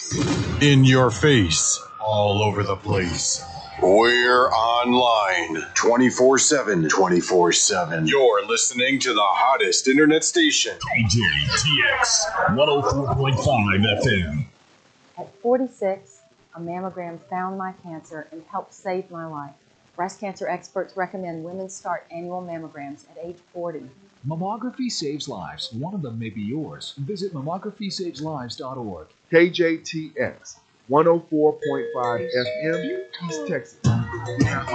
In your face, all over the place. We're online 24/7. 24/7. You're listening to the hottest internet station. KJTX 104.5 FM. At 46, a mammogram found my cancer and helped save my life. Breast cancer experts recommend women start annual mammograms at age 40. Mammography saves lives. One of them may be yours. Visit mammographysageslives.org. KJTX 104.5 FM, East Texas.